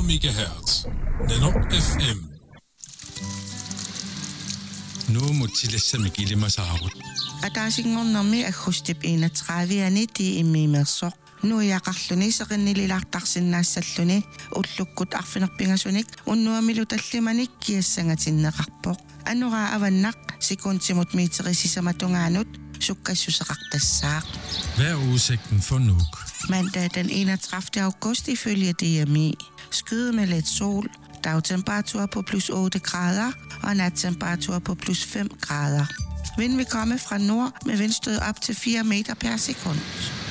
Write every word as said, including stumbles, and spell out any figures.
megahertz. Nanok F M. Nu mutilassa mikilima saarut. Ataasinngornermi agustip enogtredive ti immiimersoq. Nu yaqarluni seqinnilartarsinnaassalluni ullukkut arfinerpingasunik unnuamilu tallimanik kiassangatinneqarpoq. Anuraa avannaq sekuntimut meterisisamatugaanut sukkassuseqartassaaq. Hvad er udsigten for Nuuk? Mandag den enogtredivte august ifølge D M I. Skyde med lidt sol, dagtemperatur på plus otte grader og nattemperatur på plus fem grader. Vind vil komme fra nord med vindstød op til fire meter per sekund.